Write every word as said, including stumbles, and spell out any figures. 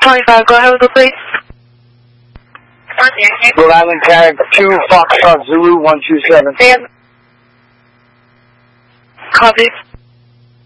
twenty-five, go ahead with the plate. Rhode Island Carrier two, Foxtrot Zulu one two seven. Copy.